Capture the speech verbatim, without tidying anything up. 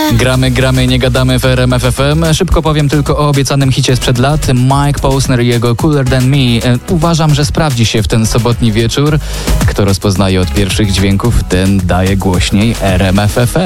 Gramy, gramy, nie gadamy w R M F F M. Szybko powiem tylko o obiecanym hicie sprzed lat. Mike Posner i jego Cooler Than Me. Uważam, że sprawdzi się w ten sobotni wieczór. Kto rozpoznaje od pierwszych dźwięków, ten daje głośniej R M F F M.